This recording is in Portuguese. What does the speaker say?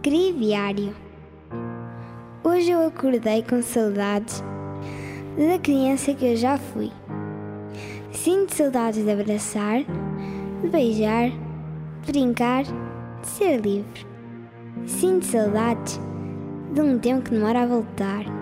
Criviário. Hoje eu acordei com saudades da criança que eu já fui. Sinto saudades de abraçar, de beijar, de brincar, de ser livre. Sinto saudades de um tempo que demora a voltar.